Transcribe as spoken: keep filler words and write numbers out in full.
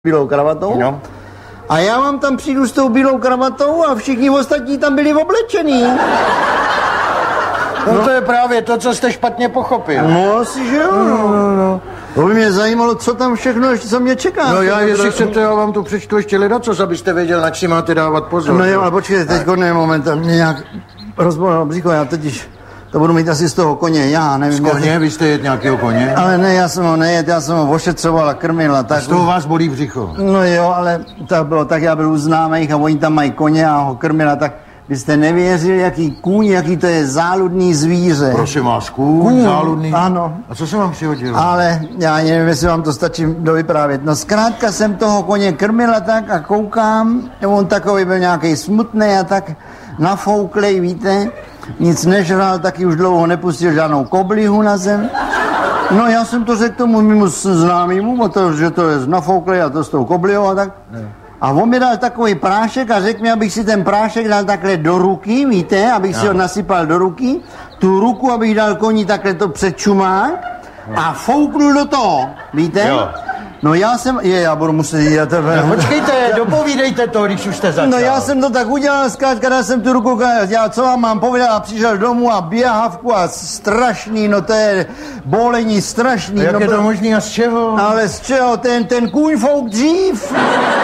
bílou kravatou. No. A já vám tam přijdu s tou bílou kravatou a všichni ostatní tam byli oblečený. No, no to je právě to, co jste špatně pochopil. No asi, že jo. No, no, no. To by mě zajímalo, co tam všechno, co mě čeká. No já, jestli chcete, já vám tu přečtu ještě ledacos, abyste věděl, na čím máte dávat pozor. No jo, ale počkejte, teď ne moment, mě nějak rozbolelo břicho, já totiž to budu mít asi z toho koně, já nevím. Z koně? Já... Vy jste jet nějakého koně? Ale ne, já jsem ho nejet, já jsem ho ošetřoval a krmil a tak. A z toho vás bolí břicho? No jo, ale tak bylo tak, já byl u známých a oni tam mají koně a ho krmil a tak. Vy jste nevěřili, jaký kůň, jaký to je záludný zvíře. Prosím vás, kůň, kůň záludný? Ano. A co se vám přihodilo? Ale já nevím, jestli vám to stačí dovyprávět. No zkrátka jsem toho koně krmil a tak a koukám, on takový byl nějaký smutný a tak nafouklej, víte, nic nežral, taky už dlouho nepustil žádnou koblihu na zem. No já jsem to řekl tomu mimo známýmu, že to je nafouklej a to s tou koblihou a tak. Ne. A on mi dal takový prášek a řekl mi, abych si ten prášek dal takhle do ruky, víte, abych si ho nasypal do ruky, tu ruku, abych dal koni takhle to před čumák a fouknul do toho, víte? Jo. No já jsem, je, já budu muset jít, já tebe... No, počkejte, dopovídejte to, když už jste začal. No já jsem to tak udělal, zkrátka dal jsem tu ruku, já co vám mám povědět a přišel domů a běhavku a strašný, no to je bolení strašný. A jak no, je to možný a z čeho? Ale z čeho, ten, ten kůň fouk dřív.